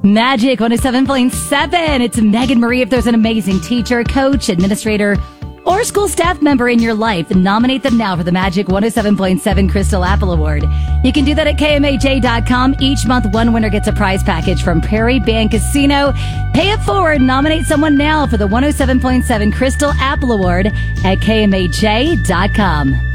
Magic 107.7. It's Megan Marie. If there's an amazing teacher, coach, administrator, or school staff member in your life, nominate them now for the Magic 107.7 Crystal Apple Award. You can do that at KMAJ.com. Each month, one winner gets a prize package from Prairie Band Casino. Pay it forward. Nominate someone now for the 107.7 Crystal Apple Award at KMAJ.com.